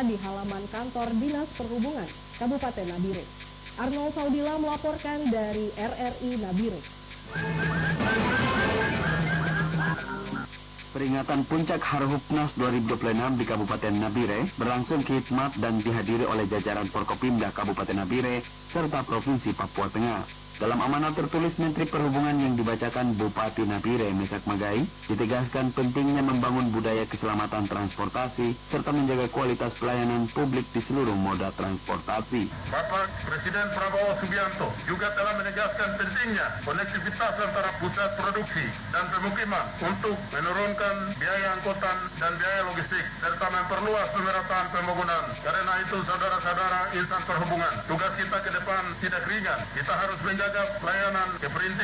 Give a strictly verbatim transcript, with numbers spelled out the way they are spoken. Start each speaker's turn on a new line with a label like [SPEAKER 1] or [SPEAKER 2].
[SPEAKER 1] di halaman kantor Dinas Perhubungan Kabupaten Nabire. Arnold Saudila melaporkan dari R R I Nabire.
[SPEAKER 2] Peringatan Puncak Harhubnas dua ribu dua puluh enam di Kabupaten Nabire berlangsung khidmat dan dihadiri oleh jajaran Forkopimda Kabupaten Nabire serta Provinsi Papua Tengah. Dalam amanat tertulis Menteri Perhubungan yang dibacakan Bupati Nabire Mesak Magai, ditegaskan pentingnya membangun budaya keselamatan transportasi serta menjaga kualitas pelayanan publik di seluruh moda transportasi.
[SPEAKER 3] Bapak Presiden Prabowo Subianto juga telah menegaskan pentingnya konektivitas antara pusat produksi dan pemukiman untuk menurunkan biaya angkutan dan biaya logistik serta memperluas pemerataan pembangunan. Karena itu, saudara-saudara insan perhubungan, tugas kita ke depan tidak ringan. Kita harus menjaga pelayanan ke perintis